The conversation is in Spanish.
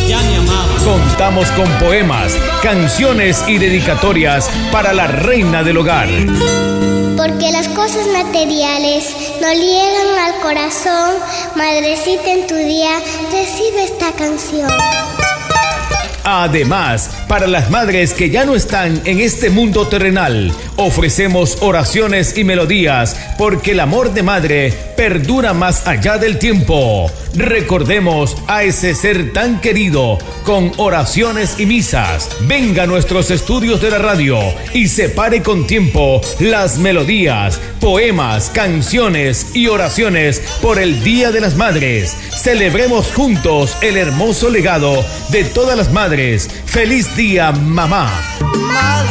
ya me amaba. Contamos con poemas, canciones y dedicatorias para la reina del hogar. Porque las cosas materiales no llegan al corazón, madrecita, en tu día recibe esta canción. Además, para las madres que ya no están en este mundo terrenal, ofrecemos oraciones y melodías porque el amor de madre perdura más allá del tiempo. Recordemos a ese ser tan querido con oraciones y misas. Venga a nuestros estudios de la radio y separe con tiempo las melodías, poemas, canciones y oraciones por el Día de las Madres. Celebremos juntos el hermoso legado de todas las madres. ¡Feliz día, mamá!